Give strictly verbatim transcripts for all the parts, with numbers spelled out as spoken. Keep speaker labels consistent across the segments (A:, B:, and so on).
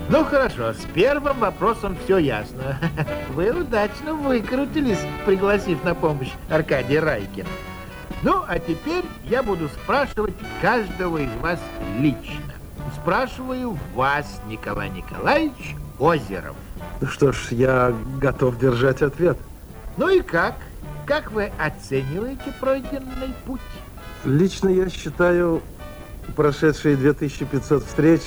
A: Ну хорошо, с первым вопросом все ясно. Вы удачно выкрутились, пригласив на помощь Аркадия Райкина. Ну, а теперь я буду спрашивать каждого из вас лично. Спрашиваю вас, Николай Николаевич Озеров.
B: Ну что ж, я готов держать ответ.
A: Ну и как? Как вы оцениваете пройденный путь?
B: Лично я считаю прошедшие две тысячи пятьсот встреч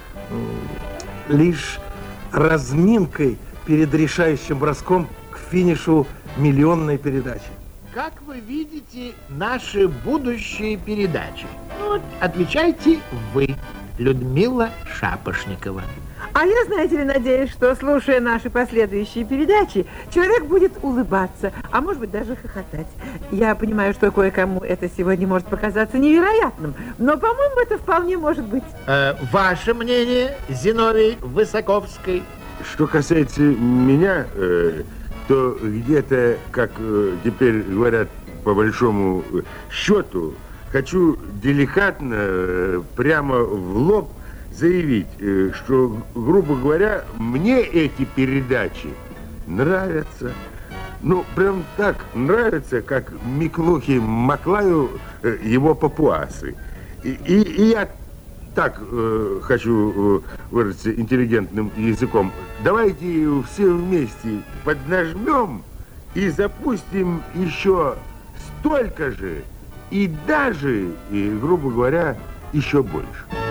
B: лишь разминкой перед решающим броском к финишу миллионной передачи.
A: Как вы видите наши будущие передачи? Ну, отвечайте вы, Людмила Шапошникова.
C: А я, знаете ли, надеюсь, что, слушая наши последующие передачи, человек будет улыбаться, а может быть даже хохотать. Я понимаю, что кое-кому это сегодня может показаться невероятным, но, по-моему, это вполне может быть.
A: Э, ваше мнение, Зиновий Высоковский?
D: Что касается меня, э, то где-то, как э, теперь говорят по большому счету, хочу деликатно, э, прямо в лоб заявить, что, грубо говоря, мне эти передачи нравятся. Ну, прям так нравятся, как Миклухе Маклаю его папуасы. И, и, и я так э, хочу э, выразиться интеллигентным языком. Давайте все вместе поднажмем и запустим еще столько же, и даже, и, грубо говоря, еще больше.